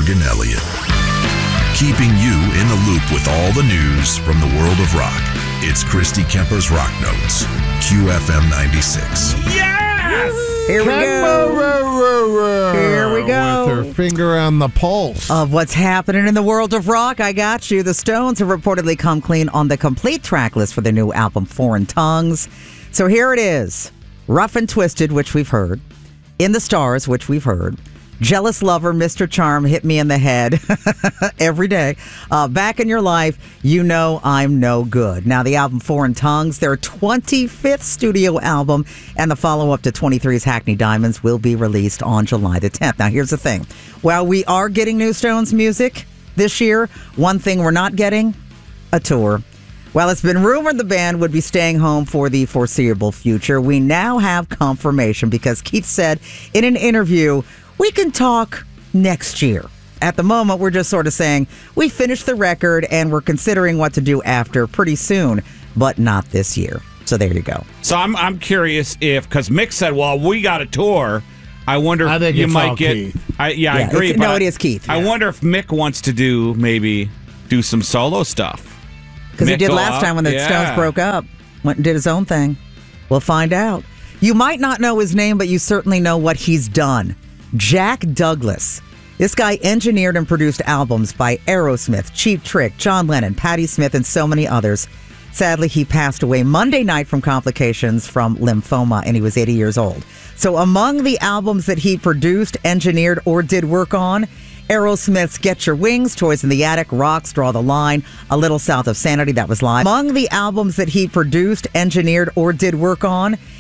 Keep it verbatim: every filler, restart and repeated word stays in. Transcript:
Doug and Elliot. Keeping you in the loop with all the news from the world of rock. It's Christy Kemper's Rock Notes, Q F M ninety-six. Yes! Here we go. Here we go. With her finger on the pulse of what's happening in the world of rock. I got you. The Stones have reportedly come clean on the complete track list for their new album, Foreign Tongues. So here it is. Rough and Twisted, which we've heard. In the Stars, which we've heard. Jealous Lover, Mister Charm, Hit Me in the Head every day. Uh, Back in Your Life, You Know I'm No Good. Now, the album Foreign Tongues, their twenty-fifth studio album, and the follow-up to twenty-three's Hackney Diamonds will be released on July the tenth. Now, here's the thing. While we are getting new Stones music this year, one thing we're not getting, a tour. While it's been rumored the band would be staying home for the foreseeable future, we now have confirmation because Keith said in an interview, we can talk next year. At the moment, we're just sort of saying we finished the record and we're considering what to do after pretty soon, but not this year. So there you go. So I'm I'm curious if, because Mick said, well, we got a tour. I wonder I if think you it's might all get. Keith. I, yeah, Yeah, I agree. it's- but no, it is Keith, I yeah. wonder if Mick wants to do maybe do some solo stuff. Because he Mick did go last out, time when the yeah. Stones broke up. Went and did his own thing. We'll find out. You might not know his name, but you certainly know what he's done. Jack Douglas. This guy engineered and produced albums by Aerosmith, Cheap Trick, John Lennon, Patti Smith, and so many others. Sadly, he passed away Monday night from complications from lymphoma, and he was eighty years old. So among the albums that he produced, engineered, or did work on, Aerosmith's Get Your Wings, Toys in the Attic, Rocks, Draw the Line, A Little South of Sanity, that was live. Among the albums that he produced, engineered, or did work on,